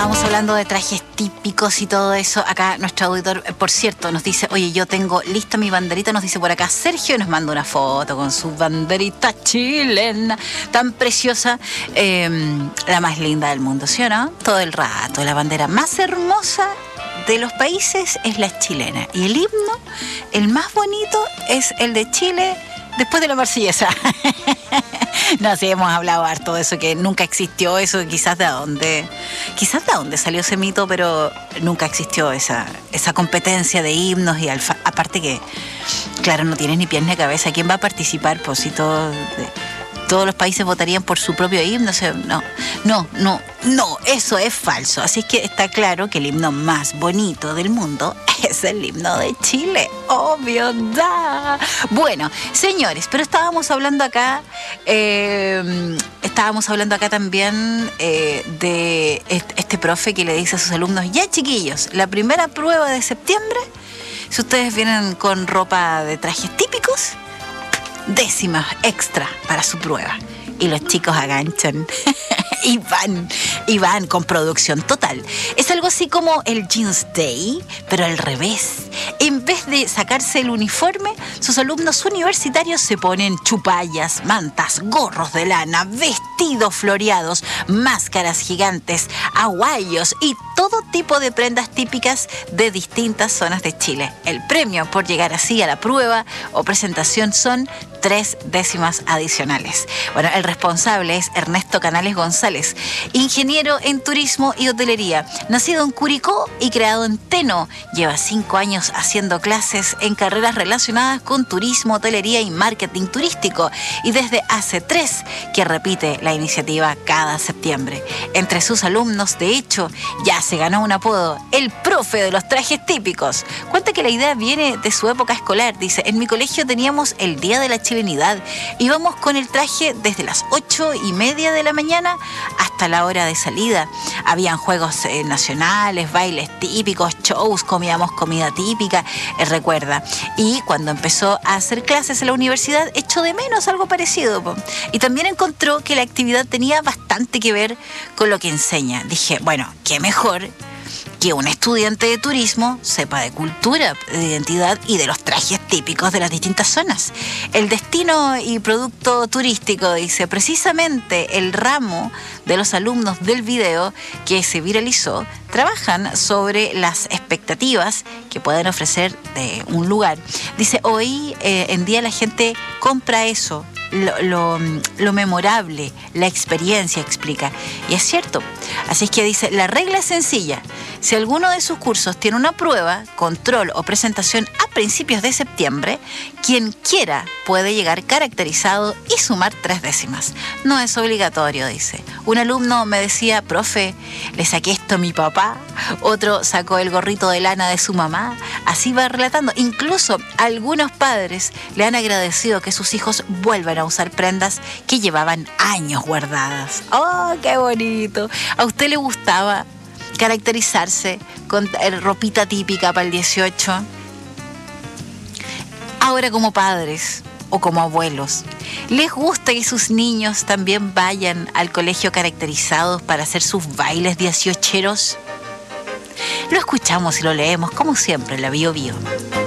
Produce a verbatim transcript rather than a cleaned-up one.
estábamos hablando de trajes típicos y todo eso. Acá nuestro auditor, por cierto, nos dice, oye, yo tengo lista mi banderita, nos dice por acá Sergio, y nos manda una foto con su banderita chilena, tan preciosa, eh, la más linda del mundo, ¿sí o no? Todo el rato, la bandera más hermosa de los países es la chilena. Y el himno, el más bonito, es el de Chile después de la Marsellesa. No, sí, hemos hablado harto de eso, que nunca existió eso, quizás de dónde, quizás de dónde salió ese mito, pero nunca existió esa, esa competencia de himnos y alfa, aparte que, claro, no tienes ni pies ni cabeza. ¿Quién va a participar? Pues si todo, de, todos los países votarían por su propio himno, o sea, no, no, no, no, eso es falso. Así es que está claro que el himno más bonito del mundo es el himno de Chile, obvio, da. Bueno, señores, pero estábamos hablando acá, eh, estábamos hablando acá también eh, de este profe que le dice a sus alumnos, ya chiquillos, la primera prueba de septiembre, si ustedes vienen con ropa de trajes típicos, décimas extra para su prueba. Y los chicos aganchan y van, y van con producción total. Es algo así como el Jeans Day, pero al revés. En vez de sacarse el uniforme, sus alumnos universitarios se ponen chupallas, mantas, gorros de lana, vestidos floreados, máscaras gigantes, aguayos y todo tipo de prendas típicas de distintas zonas de Chile. El premio por llegar así a la prueba o presentación son tres décimas adicionales. Bueno, el responsable es Ernesto Canales González, ingeniero en turismo y hotelería, nacido en Curicó y creado en Teno. Lleva cinco años haciendo clases en carreras relacionadas con turismo, hotelería y marketing turístico, y desde hace tres que repite la iniciativa cada septiembre. Entre sus alumnos, de hecho, ya se ganó un apodo, el profe de los trajes típicos. Cuenta que la idea viene de su época escolar. Dice, en mi colegio teníamos el Día de la Chilenidad. Íbamos con el traje desde las ocho y media de la mañana hasta la hora de salida. Habían juegos eh, nacionales, bailes típicos, shows, comíamos comida típica, eh, recuerda. Y cuando empezó a hacer clases en la universidad, echó de menos algo parecido, po. Y también encontró que la actividad tenía bastante que ver con lo que enseña. Dije, bueno, qué mejor que un estudiante de turismo sepa de cultura, de identidad y de los trajes típicos de las distintas zonas. El destino y producto turístico, dice, precisamente el ramo de los alumnos del video que se viralizó, trabajan sobre las expectativas que pueden ofrecer de un lugar. Dice, hoy eh, en día la gente compra eso, Lo, lo, lo memorable, la experiencia, explica. Y es cierto. Así es que dice, la regla es sencilla. Si alguno de sus cursos tiene una prueba, control o presentación a principios de septiembre, quien quiera puede llegar caracterizado y sumar tres décimas. No es obligatorio, dice. Un alumno me decía, profe, le saqué esto a mi papá. Otro sacó el gorrito de lana de su mamá. Así va relatando. Incluso algunos padres le han agradecido que sus hijos vuelvan a usar prendas que llevaban años guardadas. ¡Oh, qué bonito! ¿A usted le gustaba caracterizarse con ropita típica para el dieciocho? Ahora, como padres o como abuelos, ¿les gusta que sus niños también vayan al colegio caracterizados para hacer sus bailes dieciocheros? Lo escuchamos y lo leemos como siempre en la Bio Bio.